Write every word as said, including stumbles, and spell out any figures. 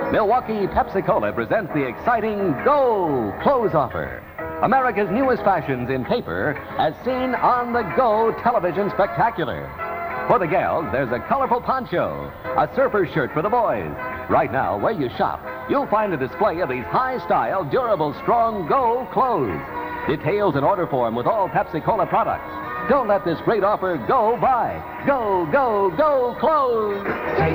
Milwaukee Pepsi-Cola presents the exciting Go Clothes Offer. America's newest fashions in paper as seen on the Go Television Spectacular. For the gals, there's a colorful poncho, a surfer shirt for the boys. Right now, where you shop, you'll find a display of these high-style, durable, strong Go clothes. Details in order form with all Pepsi-Cola products. Don't let this great offer go by. Go, go, go clothes!